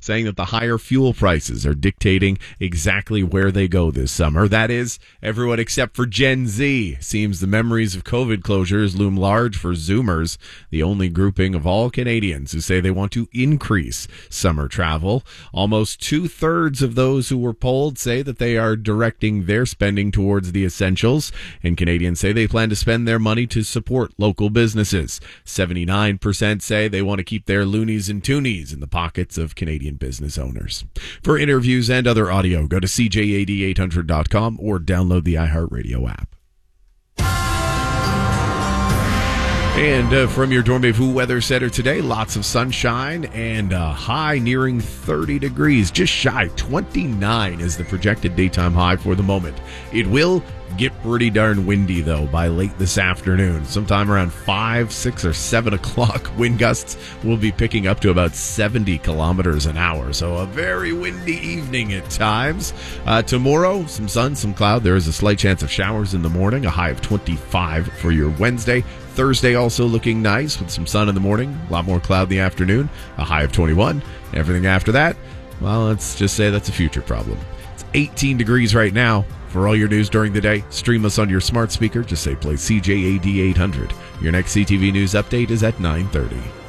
saying that the higher fuel prices are dictating exactly where they go this summer. That is, everyone except for Gen Z. Seems the memories of COVID closures loom large for Zoomers, the only grouping of all Canadians who say they want to increase summer travel. Almost 2/3 of those who were polled say that they are directing their spending towards the essentials, and Canadians say they plan to spend their money to support local businesses. 79% say they want to keep their loonies and toonies in the pockets of Canadian business owners. For interviews and other audio, go to CJAD800.com or download the iHeartRadio app. And from your Dormez-vous Weather Center today, lots of sunshine and a high nearing 30 degrees. Just shy, 29 is the projected daytime high for the moment. It will get pretty darn windy, though, by late this afternoon. Sometime around 5, 6, or 7 o'clock, wind gusts will be picking up to about 70 kilometers an hour. So a very windy evening at times. Tomorrow, some sun, some cloud. There is a slight chance of showers in the morning, a high of 25 for your Wednesday. Thursday also looking nice with some sun in the morning, a lot more cloud in the afternoon, a high of 21. Everything after that, well, let's just say that's a future problem. It's 18 degrees right now. For all your news during the day, stream us on your smart speaker. Just say play CJAD 800. Your next CTV News update is at 9:30.